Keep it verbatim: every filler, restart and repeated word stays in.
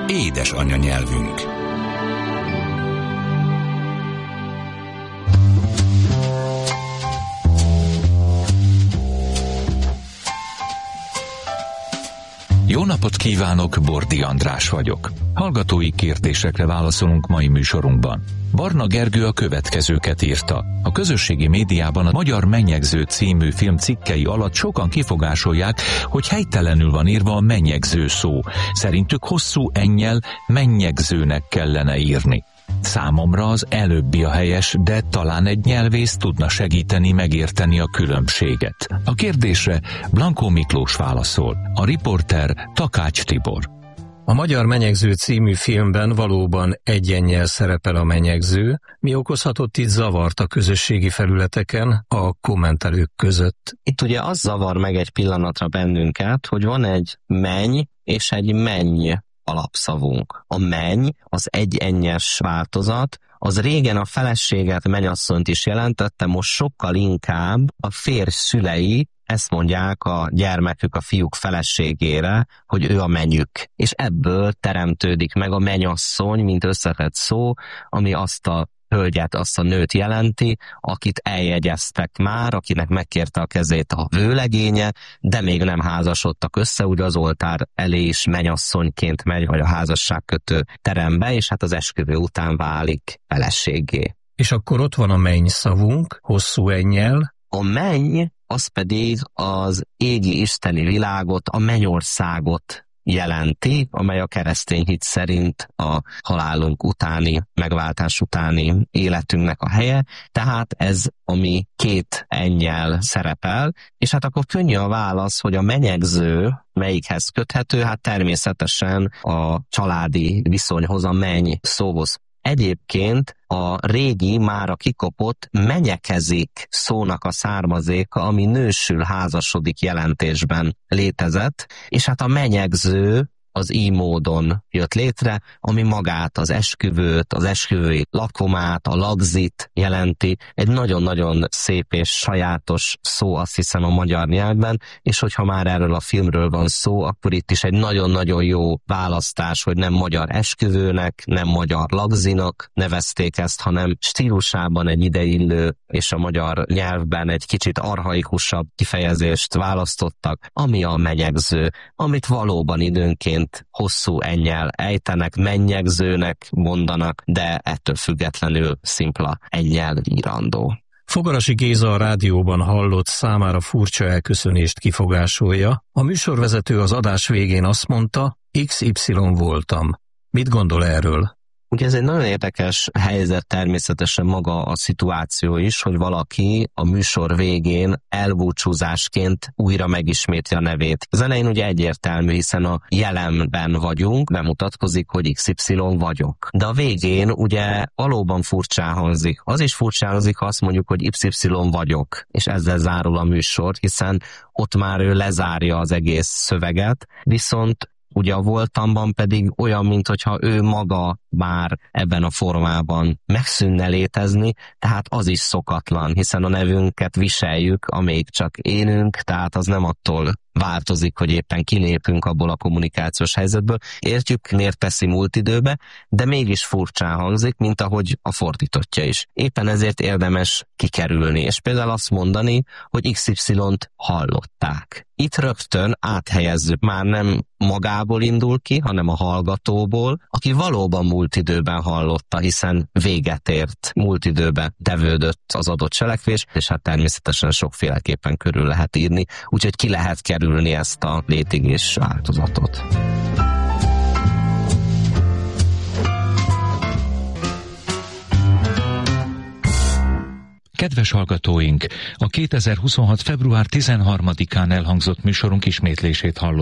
Édes anyanyelvünk. Jó napot kívánok, Bordi András vagyok. Hallgatói kérdésekre válaszolunk mai műsorunkban. Barna Gergő a következőket írta. A közösségi médiában a Magyar Mennyegző című film cikkei alatt sokan kifogásolják, hogy helytelenül van írva a mennyegző szó. Szerintük hosszú ennyel mennyegzőnek kellene írni. Számomra az előbbi a helyes, de talán egy nyelvész tudna segíteni megérteni a különbséget. A kérdésre Blankó Miklós válaszol, a riporter Takács Tibor. A Magyar Menyegző című filmben valóban egyennyel szerepel a menyegző, mi okozhatott itt zavart a közösségi felületeken, a kommentelők között. Itt ugye az zavar meg egy pillanatra bennünket, hogy van egy menny és egy menny alapszavunk. A menny, az egyennyes változat, az régen a feleséget, mennyasszonyt is jelentette, most sokkal inkább a férj szülei ezt mondják a gyermekük, a fiúk feleségére, hogy ő a mennyük. És ebből teremtődik meg a mennyasszony, mint összetett szó, ami azt a hölgyet, azt a nőt jelenti, akit eljegyeztek már, akinek megkérte a kezét a vőlegénye, de még nem házasodtak össze, ugye az oltár elé is mennyasszonyként megy, vagy a házasságkötő terembe, és hát az esküvő után válik feleségé. És akkor ott van a menny szavunk, hosszú ennyel. A menny, az pedig az égi isteni világot, a mennyországot jelenti, amely a keresztény hit szerint a halálunk utáni, megváltás utáni életünknek a helye, tehát ez, ami két ennyel szerepel, és hát akkor könnyű a válasz, hogy a menyegző melyikhez köthető, hát természetesen a családi viszonyhoz, a menny szóhoz. Egyébként a régi, már a kikopott menyekezik szónak a származéka, ami nősül házasodik jelentésben létezett, és hát a menyegző az így módon jött létre, ami magát az esküvőt, az esküvői lakomát, a lagzit jelenti. Egy nagyon-nagyon szép és sajátos szó, azt hiszem, a magyar nyelvben, és hogyha már erről a filmről van szó, akkor itt is egy nagyon-nagyon jó választás, hogy nem magyar esküvőnek, nem magyar lagzinak nevezték ezt, hanem stílusában egy ideillő és a magyar nyelvben egy kicsit archaikusabb kifejezést választottak, ami a menyegző, amit valóban időnként hosszú ennyel ejtenek, mennyegzőnek mondanak, de ettől függetlenül szimpla ennyel írandó. Fogarasi Géza a rádióban hallott számára furcsa elköszönést kifogásolja. A műsorvezető az adás végén azt mondta, iksz ipszilon voltam. Mit gondol erről? Ugye ez egy nagyon érdekes helyzet, természetesen maga a szituáció is, hogy valaki a műsor végén elbúcsúzásként újra megismétli a nevét. Az elején ugye egyértelmű, hiszen a jelenben vagyunk, bemutatkozik, hogy iksz ipszilon vagyok. De a végén ugye valóban furcsán hangzik. Az is furcsán hangzik, ha azt mondjuk, hogy iksz ipszilon vagyok, és ezzel zárul a műsor, hiszen ott már ő lezárja az egész szöveget, viszont ugye a voltamban pedig olyan, mintha ő maga már ebben a formában megszűnne létezni, tehát az is szokatlan, hiszen a nevünket viseljük, amíg csak élünk, tehát az nem attól változik, hogy éppen kilépünk abból a kommunikációs helyzetből. Értjük, miért teszi múlt időbe, de mégis furcsán hangzik, mint ahogy a fordítottja is. Éppen ezért érdemes kikerülni, és például azt mondani, hogy iksz ipszilont hallották. Itt rögtön áthelyezzük, már nem magából indul ki, hanem a hallgatóból, aki valóban múlt időben hallotta, hiszen véget ért, múlt időben tevődött az adott cselekvés, és hát természetesen sokféleképpen körül lehet írni, úgyhogy ki lehet kerülni ezt a létigés változatot. Kedves hallgatóink, a kétezer-huszonhat. február tizenharmadikán elhangzott műsorunk ismétlését hallották.